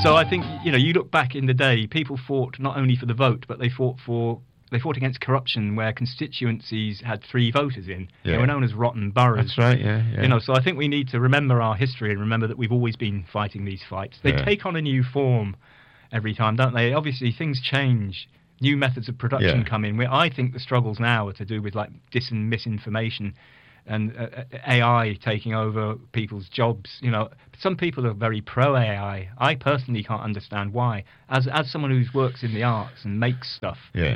So I think, you look back in the day, people fought not only for the vote, but they fought against corruption where constituencies had 3 voters in. Yeah. They were known as rotten boroughs. That's right, yeah. So I think we need to remember our history and remember that we've always been fighting these fights. They take on a new form every time, don't they? Obviously, things change. New methods of production come in. I think the struggles now are to do with like and misinformation and AI taking over people's jobs. Some people are very pro AI. I personally can't understand why. As someone who works in the arts and makes stuff,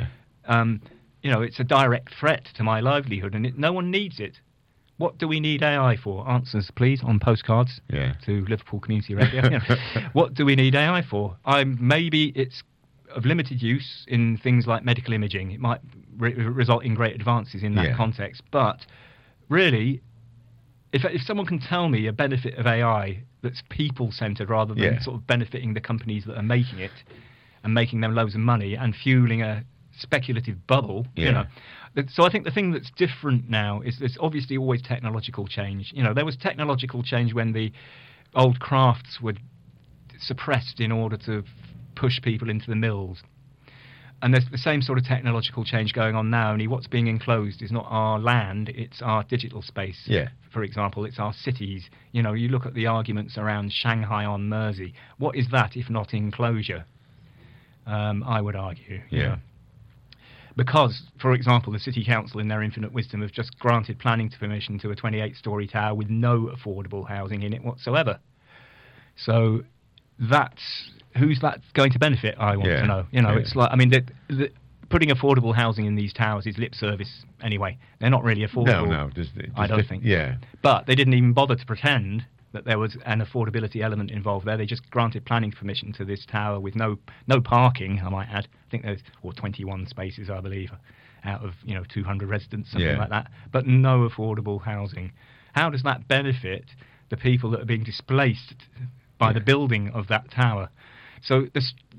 it's a direct threat to my livelihood, and no one needs it. What do we need AI for? Answers, please, on postcards to Liverpool Community Radio. What do we need AI for? Maybe it's of limited use in things like medical imaging. It might result in great advances in that context. But really, if someone can tell me a benefit of AI that's people-centred rather than sort of benefiting the companies that are making it and making them loads of money and fueling a speculative bubble, So I think the thing that's different now is there's obviously always technological change. There was technological change when the old crafts were suppressed in order to push people into the mills. And there's the same sort of technological change going on now, only what's being enclosed is not our land, it's our digital space. Yeah. For example, it's our cities. You look at the arguments around Shanghai on Mersey. What is that if not enclosure? I would argue. Yeah. Because, for example, the City Council, in their infinite wisdom, have just granted planning permission to a 28-storey tower with no affordable housing in it whatsoever. So who's that going to benefit, I want to know. It's like, putting affordable housing in these towers is lip service anyway. They're not really affordable. No, I don't think. Yeah. But they didn't even bother to pretend that there was an affordability element involved there. They just granted planning permission to this tower with no parking, I might add. I think there's 21 spaces, I believe, out of 200 residents, something like that. But no affordable housing. How does that benefit the people that are being displaced by the building of that tower? So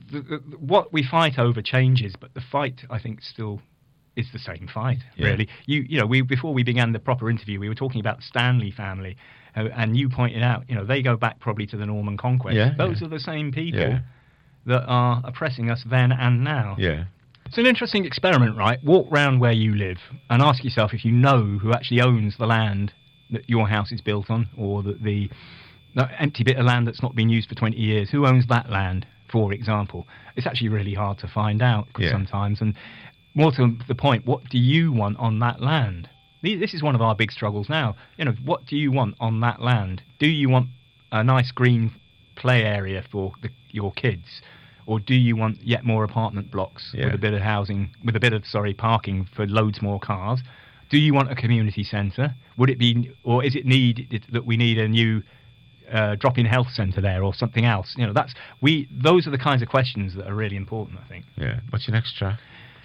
what we fight over changes, but the fight, I think, still is the same fight, really. Before we began the proper interview, we were talking about the Stanley family, and you pointed out, they go back probably to the Norman Conquest. Those are the same people that are oppressing us then and now. Yeah. It's an interesting experiment, right? Walk round where you live and ask yourself if you know who actually owns the land that your house is built on, or the empty bit of land that's not been used for 20 years. Who owns that land, for example? It's actually really hard to find out sometimes. And more to the point, what do you want on that land? This is one of our big struggles now. What do you want on that land? Do you want a nice green play area for your kids? Or do you want yet more apartment blocks with a bit of housing, with a bit of, parking for loads more cars? Do you want a community centre? Would it be, or is it needed that we need a new drop-in health centre there or something else? Those are the kinds of questions that are really important, I think. Yeah. What's your next track?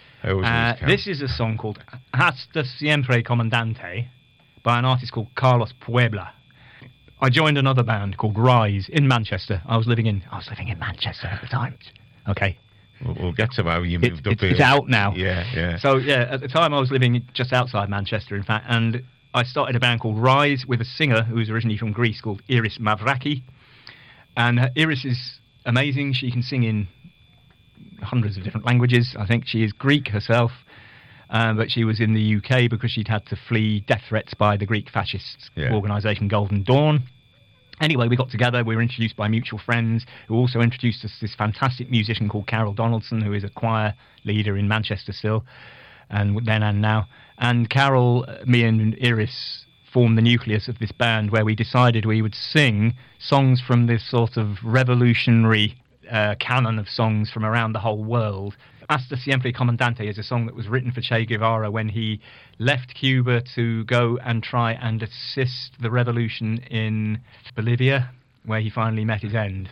This is a song called Hasta Siempre Comandante by an artist called Carlos Puebla. I joined another band called Rise in Manchester. I was living in Manchester at the time. Okay. We'll get to how you moved up here. It's out now. Yeah. So, at the time I was living just outside Manchester, in fact, and I started a band called Rise with a singer who was originally from Greece called Iris Mavraki. And Iris is amazing. She can sing in hundreds of different languages. I think she is Greek herself, but she was in the UK because she'd had to flee death threats by the Greek fascist organisation Golden Dawn. Anyway, we got together, we were introduced by mutual friends who also introduced us this fantastic musician called Carol Donaldson, who is a choir leader in Manchester still, and then and now. And Carol, me and Iris formed the nucleus of this band where we decided we would sing songs from this sort of revolutionary canon of songs from around the whole world. Hasta Siempre Comandante is a song that was written for Che Guevara when he left Cuba to go and try and assist the revolution in Bolivia, where he finally met his end.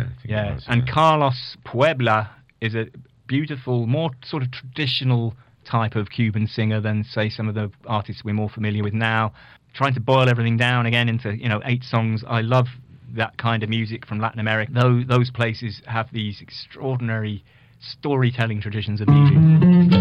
And Carlos Puebla is a beautiful, more sort of traditional type of Cuban singer than, say, some of the artists we're more familiar with now. Trying to boil everything down again into 8 songs. I love that kind of music from Latin America. Those places have these extraordinary storytelling traditions of music.